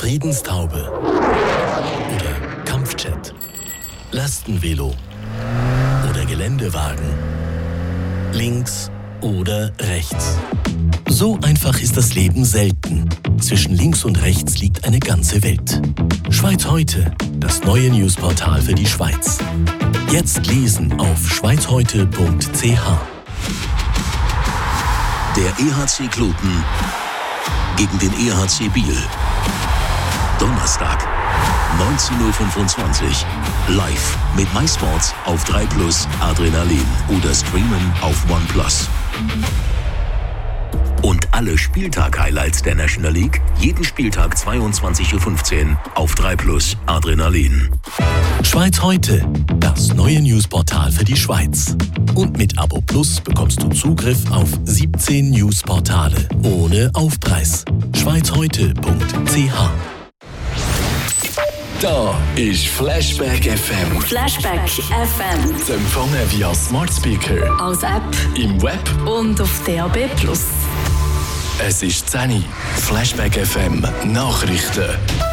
Friedenstaube oder Kampfjet, Lastenvelo oder Geländewagen, links oder rechts. So einfach ist das Leben selten. Zwischen links und rechts liegt eine ganze Welt. Schweiz heute, das neue Newsportal für die Schweiz. Jetzt lesen auf schweizheute.ch. Der EHC Kloten gegen den EHC Biel. Donnerstag, 19.25 Uhr. Live mit MySports auf 3+ Adrenalin oder streamen auf OnePlus. Und alle Spieltag-Highlights der National League jeden Spieltag 22.15 Uhr auf 3+ Adrenalin. Schweiz heute, das neue Newsportal für die Schweiz. Und mit Abo Plus bekommst du Zugriff auf 17 Newsportale ohne Aufpreis. schweizheute.ch. Da ist Flashback FM. Flashback FM. Zu empfangen via Smart Speaker, Als App im Web. und auf DAB+. Es ist 10 Uhr. Flashback FM Nachrichten.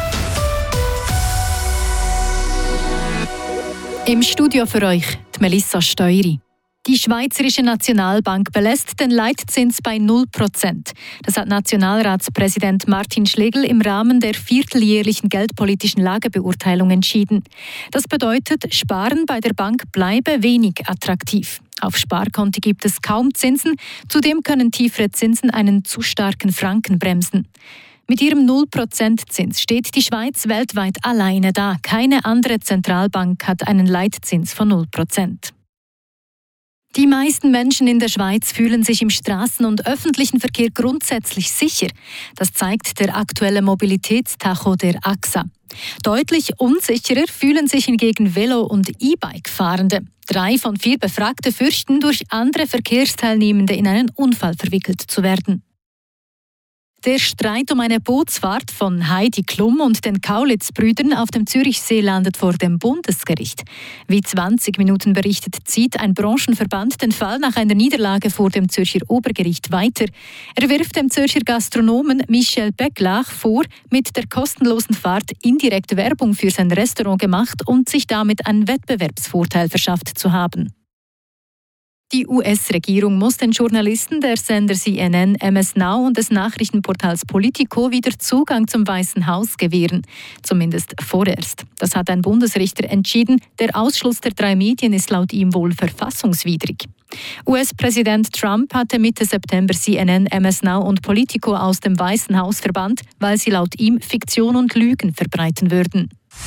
Im Studio für euch die Melissa Steury. Die Schweizerische Nationalbank belässt den Leitzins bei 0%. Das hat Nationalratspräsident Martin Schlegel im Rahmen der vierteljährlichen geldpolitischen Lagebeurteilung entschieden. Das bedeutet, Sparen bei der Bank bleibe wenig attraktiv. Auf Sparkonti gibt es kaum Zinsen, zudem können tiefere Zinsen einen zu starken Franken bremsen. Mit ihrem 0%-Zins steht die Schweiz weltweit alleine da. Keine andere Zentralbank hat einen Leitzins von 0%. Die meisten Menschen in der Schweiz fühlen sich im Straßen- und öffentlichen Verkehr grundsätzlich sicher. Das zeigt der aktuelle Mobilitätstacho der AXA. Deutlich unsicherer fühlen sich hingegen Velo- und E-Bike-Fahrende. 3 von 4 Befragte fürchten, durch andere Verkehrsteilnehmende in einen Unfall verwickelt zu werden. Der Streit um eine Bootsfahrt von Heidi Klum und den Kaulitz-Brüdern auf dem Zürichsee landet vor dem Bundesgericht. Wie 20 Minuten berichtet, zieht ein Branchenverband den Fall nach einer Niederlage vor dem Zürcher Obergericht weiter. Er wirft dem Zürcher Gastronomen Michel Becklach vor, mit der kostenlosen Fahrt indirekt Werbung für sein Restaurant gemacht und sich damit einen Wettbewerbsvorteil verschafft zu haben. Die US-Regierung muss den Journalisten der Sender CNN, MS Now und des Nachrichtenportals Politico wieder Zugang zum Weißen Haus gewähren. Zumindest vorerst. Das hat ein Bundesrichter entschieden. Der Ausschluss der 3 Medien ist laut ihm wohl verfassungswidrig. US-Präsident Trump hatte Mitte September CNN, MS Now und Politico aus dem Weißen Haus verbannt, weil sie laut ihm Fiktion und Lügen verbreiten würden.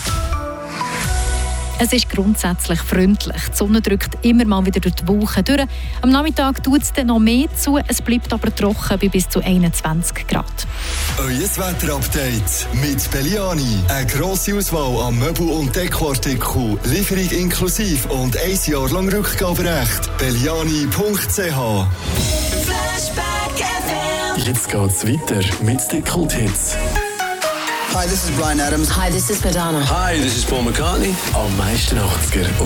Es ist grundsätzlich freundlich. Die Sonne drückt immer mal wieder durch die Wolken durch. Am Nachmittag tut es dann noch mehr zu. Es bleibt aber trocken bei bis zu 21 Grad. Euer Wetterupdate mit Belliani. Eine grosse Auswahl an Möbel- und Dekoartikeln. Lieferung inklusive und 1 Jahr lang Rückgaberecht. Belliani.ch. Flashback FM. Jetzt geht's weiter mit den Kulthits. Hi, this is Bryan Adams. Hi, this is Madonna. Hi, this is Paul McCartney. Am meisten 80er